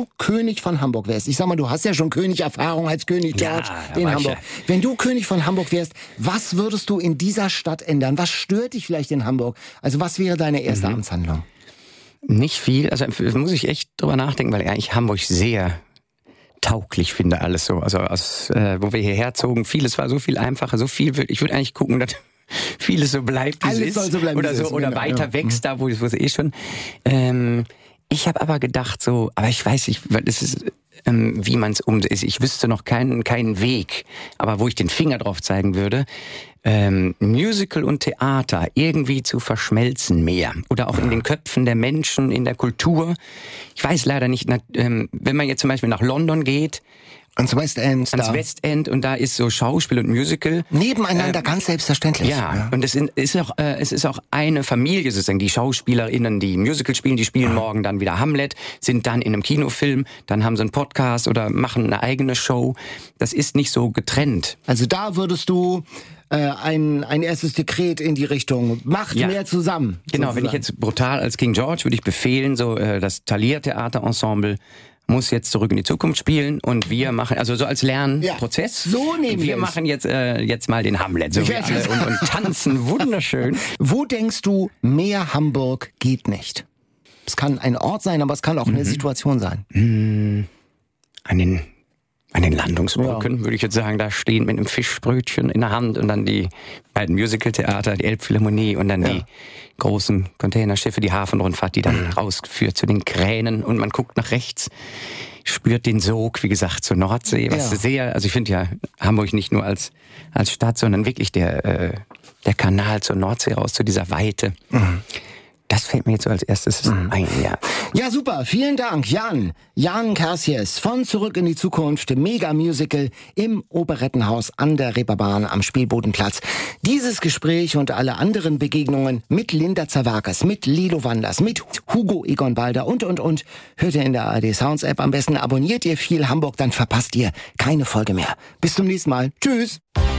du König von Hamburg wärst, ich sag mal, du hast ja schon König-Erfahrung als König George in Hamburg. Wenn du König von Hamburg wärst, was würdest du in dieser Stadt ändern? Was stört dich vielleicht in Hamburg? Also was wäre deine erste Amtshandlung? Nicht viel, also muss ich echt drüber nachdenken, weil ich Hamburg sehr tauglich finde, alles so. Also wo wir hierher zogen, vieles war so viel einfacher, so viel, ich würde eigentlich gucken, dass vieles so bleibt, wie es ist. Soll so bleiben, oder so, oder genau, weiter wächst da, wo es eh schon. Ich habe aber gedacht so, aber ich weiß nicht, das ist, wie man es umsetzt. Ich wüsste noch keinen Weg, aber wo ich den Finger drauf zeigen würde, Musical und Theater irgendwie zu verschmelzen mehr. Oder auch in den Köpfen der Menschen, in der Kultur. Ich weiß leider nicht, wenn man jetzt zum Beispiel nach London geht, ans West End. Ans West End, und da ist so Schauspiel und Musical. Nebeneinander, ganz selbstverständlich. Ja, und es ist auch eine Familie sozusagen. Die SchauspielerInnen, die Musical spielen, die spielen morgen dann wieder Hamlet, sind dann in einem Kinofilm, dann haben sie einen Podcast oder machen eine eigene Show. Das ist nicht so getrennt. Also da würdest du ein erstes Dekret in die Richtung, macht mehr zusammen. Genau, sozusagen. Wenn ich jetzt brutal als King George würde ich befehlen, so das Thalia-Theater-Ensemble muss jetzt zurück in die Zukunft spielen und wir machen, also so als Lernprozess. So nehmen wir machen jetzt mal den Hamlet so wie alle und tanzen wunderschön. Wo denkst du, mehr Hamburg geht nicht? Es kann ein Ort sein, aber es kann auch eine Situation sein. An den Landungsbrücken, würde ich jetzt sagen, da stehen mit einem Fischbrötchen in der Hand und dann die beiden Musicaltheater, die Elbphilharmonie und dann die großen Containerschiffe, die Hafenrundfahrt, die dann rausführt zu den Kränen und man guckt nach rechts, spürt den Sog, wie gesagt, zur Nordsee, was sehr, also ich finde ja Hamburg nicht nur als Stadt, sondern wirklich der Kanal zur Nordsee raus, zu dieser Weite. Das fällt mir jetzt so als erstes ein, Ja, super. Vielen Dank, Jan. Jan Karsies von Zurück in die Zukunft, Mega-Musical im Operettenhaus an der Reeperbahn am Spielbodenplatz. Dieses Gespräch und alle anderen Begegnungen mit Linda Zerwakis, mit Lilo Wanders, mit Hugo Egon Balder und. Hört ihr in der ARD Sounds App. Am besten abonniert ihr viel Hamburg, dann verpasst ihr keine Folge mehr. Bis zum nächsten Mal. Tschüss.